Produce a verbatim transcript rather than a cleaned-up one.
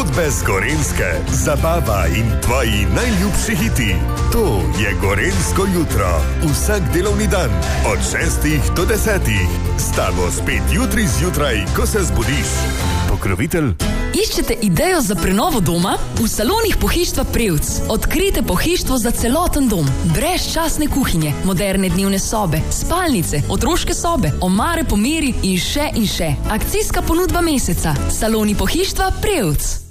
Zgodbe z Gorenjske, zabava in tvoji najljubši hiti. To je Gorenjsko jutro. Vsak delovni dan od šestih do desetih. S tabo spet jutri zjutraj, ko se zbudiš. Pokrovitelj. Iščete idejo za prenovo doma? V salonih Pohištva Prevc odkrijte pohištvo za celoten dom. Brezčasne kuhinje, moderne dnevne sobe, spalnice, otroške sobe, omare po meri in še in še. Akcijska ponudba meseca. Saloni Pohištva Prevc.